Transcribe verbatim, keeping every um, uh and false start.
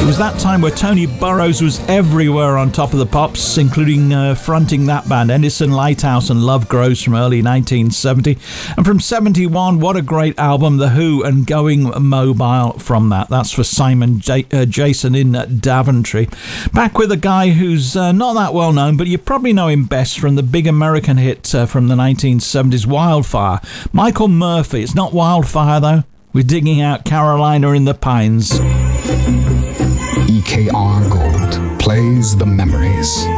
It was that time where Tony Burrows was everywhere on Top of the Pops, including uh, fronting that band, Edison Lighthouse and Love Grows from early nineteen seventy. And from seventy-one, what a great album, The Who and Going Mobile from that. That's for Simon J- uh, Jason in uh, Daventry. Back with a guy who's uh, not that well known, but you probably know him best from the big American hit uh, from the nineteen seventies, Wildfire. Michael Murphy. It's not Wildfire, though. We're digging out Carolina in the Pines. E K R Gold plays the memories.